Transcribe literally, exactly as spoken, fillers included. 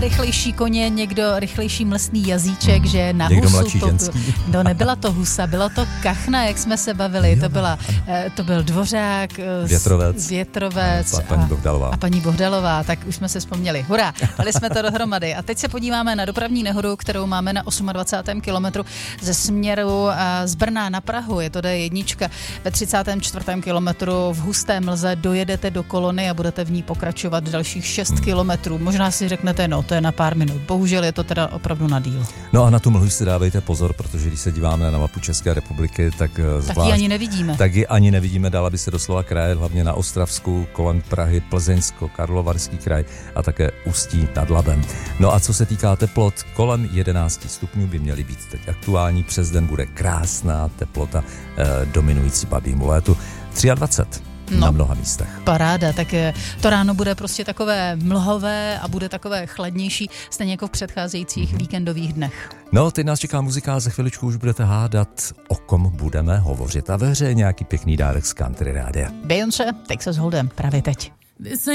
Rychlejší koně, někdo rychlejší mlsný jazyček, hmm. že na někdo husu. To, to, nebyla to husa, byla to kachna, jak jsme se bavili. To, byla, to byl Dvořák, Větrovec, větrovec a, paní Bohdalová. a paní Bohdalová, tak už jsme se vzpomněli. Hurá, dali jsme to dohromady. A teď se podíváme na dopravní nehodu, kterou máme na dvacátém osmém kilometru ze směru z Brna na Prahu. Je to D jedna. Ve třicátém čtvrtém kilometru v husté mlze dojedete do kolony a budete v ní pokračovat dalších šest hmm. kilometrů. Možná si řeknete, no to je na pár minut. Bohužel je to teda opravdu na díl. No a na tu mlhu si dávejte pozor, protože když se díváme na mapu České republiky, tak zvlášť, tak ji ani nevidíme. Tak ji ani nevidíme, dala by se doslova kraje, hlavně na Ostravsku, kolem Prahy, Plzeňsko, Karlovarský kraj a také Ústí nad Labem. No a co se týká teplot, kolem jedenáct stupňů by měly být teď aktuální, přes den bude krásná teplota eh, dominující babímu létu dvacet tři. No, na mnoha místech. Paráda, tak to ráno bude prostě takové mlhové a bude takové chladnější, stejně jako v předcházejících mm-hmm. víkendových dnech. No, teď nás čeká muzika a za chviličku už budete hádat, o kom budeme hovořit. A ve hře je nějaký pěkný dárek z Country Rádia. Beyoncé, Texas Hold'em, právě teď.